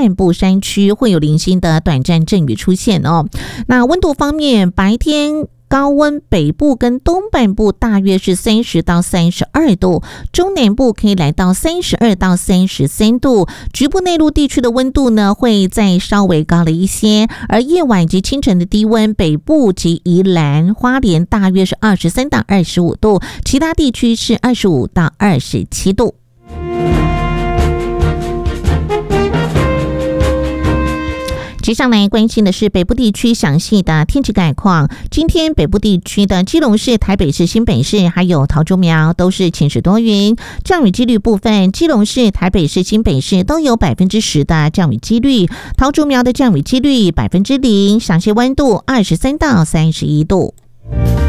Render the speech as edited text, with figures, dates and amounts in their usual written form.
半部山区会有零星的短暂阵雨出现哦。那温度方面，白天高温北部跟东半部大约是30到32度，中南部可以来到32到33度，局部内陆地区的温度呢会再稍微高了一些，而夜晚及清晨的低温，北部及宜兰花莲大约是23到25度，其他地区是25到27度。接下来关心的是北部地区详细的天气概况。今天北部地区的基隆市、台北市、新北市还有桃竹苗都是晴时多云，降雨几率部分，基隆市、台北市、新北市都有10%的降雨几率，桃竹苗的降雨几率0%，详细温度23到31度。